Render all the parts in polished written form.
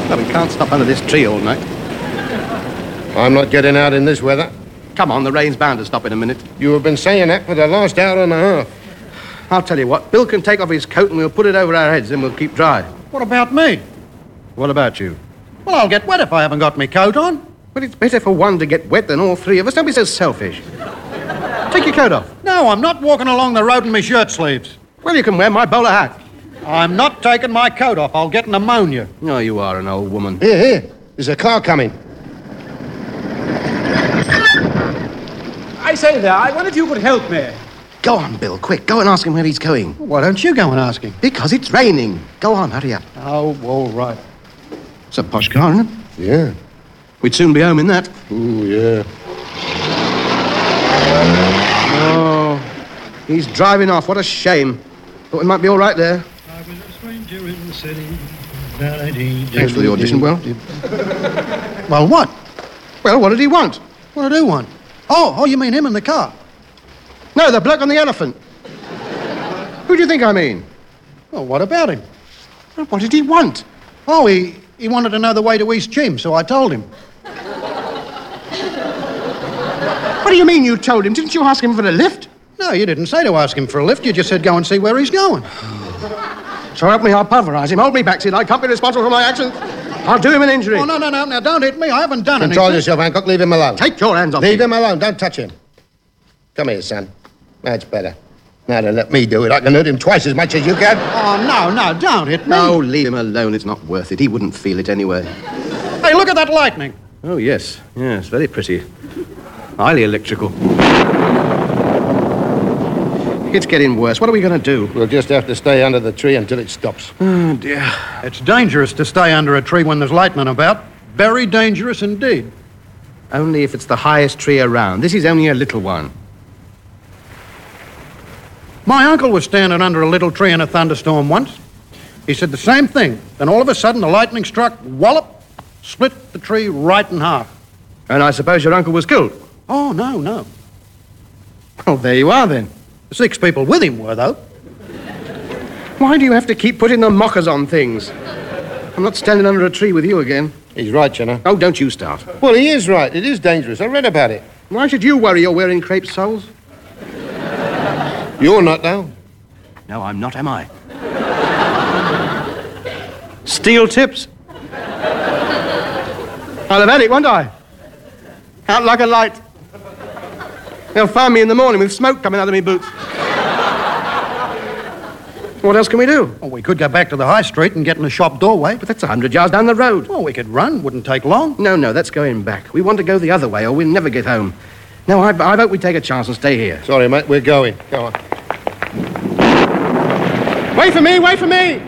No, we can't stop under this tree all night. I'm not getting out in this weather. Come on, the rain's bound to stop in a minute. You have been saying that for the last hour and a half. I'll tell you what, Bill can take off his coat and we'll put it over our heads and we'll keep dry. What about me? What about you? Well, I'll get wet if I haven't got my coat on. But it's better for one to get wet than all three of us. Don't be so selfish. Take your coat off. No, I'm not walking along the road in my shirt sleeves. Well, you can wear my bowler hat. I'm not taking my coat off. I'll get pneumonia. Oh, you are an old woman. Here. There's a car coming. I say there, I wonder if you could help me. Go on, Bill, quick. Go and ask him where he's going. Why don't you go and ask him? Because it's raining. Go on, hurry up. Oh, all right. It's a posh car, isn't it? Yeah. We'd soon be home in that. Ooh, yeah. Oh, he's driving off. What a shame. Thought we might be all right there. I was a stranger in the city. Thanks for the audition, Will. Well, what? Well, what did he want? What did I do want? Oh, you mean him in the car? No, the bloke on the elephant. Who do you think I mean? Well, what about him? Well, what did he want? Oh, he wanted to know the way to East Chim, so I told him. What do you mean you told him? Didn't you ask him for a lift? No, you didn't say to ask him for a lift. You just said go and see where he's going. So help me, I'll pulverise him. Hold me back, Sid. I can't be responsible for my actions. I'll do him an injury. Oh, no. Now, don't hit me. I haven't done anything. Control yourself, Hancock. Leave him alone. Take your hands off Leave me. him alone. Don't touch him. Come here, son. That's better. Now to let me do it. I can hurt him twice as much as you can. Oh, no, don't hit me. No, leave him alone. It's not worth it. He wouldn't feel it anyway. Hey, look at that lightning. Oh, yes. Yes, very pretty. Highly electrical. It's getting worse. What are we going to do? We'll just have to stay under the tree until it stops. Oh, dear. It's dangerous to stay under a tree when there's lightning about. Very dangerous indeed. Only if it's the highest tree around. This is only a little one. My uncle was standing under a little tree in a thunderstorm once. He said the same thing. Then all of a sudden the lightning struck, wallop, split the tree right in half. And I suppose your uncle was killed? Oh, no. Well, there you are, then. 6 people with him were, though. Why do you have to keep putting the mockers on things? I'm not standing under a tree with you again. He's right, you know. Oh, don't you start. Well, he is right. It is dangerous. I read about it. Why should you worry you're wearing crepe soles? You're not, though. No, I'm not, am I? Steel tips? I'll have had it, won't I? Out like a light. They'll find me in the morning with smoke coming out of me boots. What else can we do? Well, we could go back to the high street and get in the shop doorway. But that's 100 yards down the road. Well, we could run. Wouldn't take long. No, that's going back. We want to go the other way or we'll never get home. No, I vote we take a chance and stay here. Sorry, mate. We're going. Go on. Wait for me! Wait for me!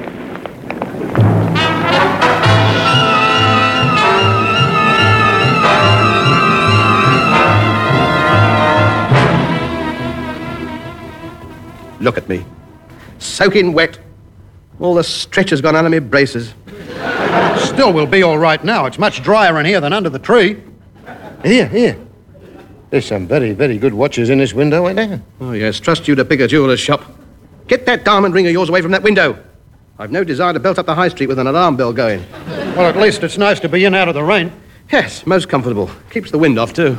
Look at me. Soaking wet. All the stretch has gone out of me braces. Still, we'll be all right now. It's much drier in here than under the tree. Here. There's some very, very good watches in this window, ain't there? Oh, yes. Trust you to pick a jeweller's shop. Get that diamond ring of yours away from that window. I've no desire to belt up the high street with an alarm bell going. Well, at least it's nice to be in out of the rain. Yes, most comfortable. Keeps the wind off, too.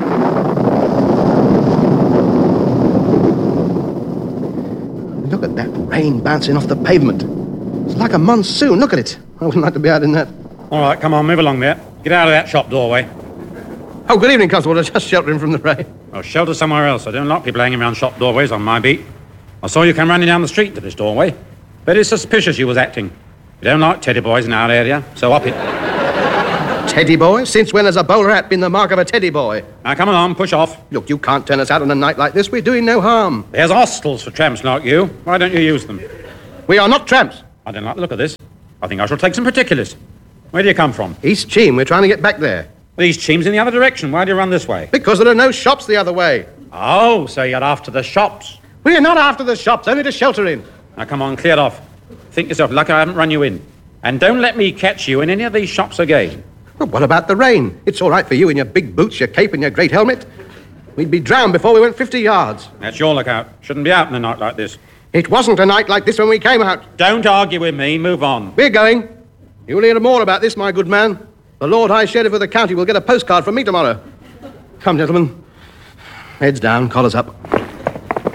Look at that rain bouncing off the pavement. It's like a monsoon. Look at it. I wouldn't like to be out in that. All right, come on, move along there. Get out of that shop doorway. Oh, good evening, Constable. Just sheltering from the rain. Oh, shelter somewhere else. I don't like people hanging around shop doorways on my beat. I saw you come running down the street to this doorway. Very suspicious you was acting. You don't like teddy boys in our area, so up it. Teddy boy? Since when has a bowler hat been the mark of a teddy boy? Now, come along, push off. Look, you can't turn us out on a night like this. We're doing no harm. There's hostels for tramps like you. Why don't you use them? We are not tramps. I don't like the look of this. I think I shall take some particulars. Where do you come from? East Cheam. We're trying to get back there. These teams in the other direction. Why do you run this way? Because there are no shops the other way. Oh, so you're after the shops. We're not after the shops, only to shelter in. Now, come on, clear off. Think yourself lucky I haven't run you in. And don't let me catch you in any of these shops again. Well, what about the rain? It's all right for you in your big boots, your cape and your great helmet. We'd be drowned before we went 50 yards. That's your lookout. Shouldn't be out in a night like this. It wasn't a night like this when we came out. Don't argue with me. Move on. We're going. You'll hear more about this, my good man. The Lord High Sheriff of the county will get a postcard from me tomorrow. Come, gentlemen. Heads down, collars up.